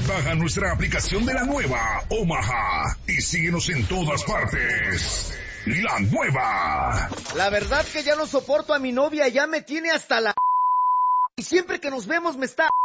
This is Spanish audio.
Baja nuestra aplicación de la nueva Omaha y síguenos en todas partes. La nueva. La verdad que ya no soporto a mi novia, ya me tiene hasta la... Y siempre que nos vemos me está...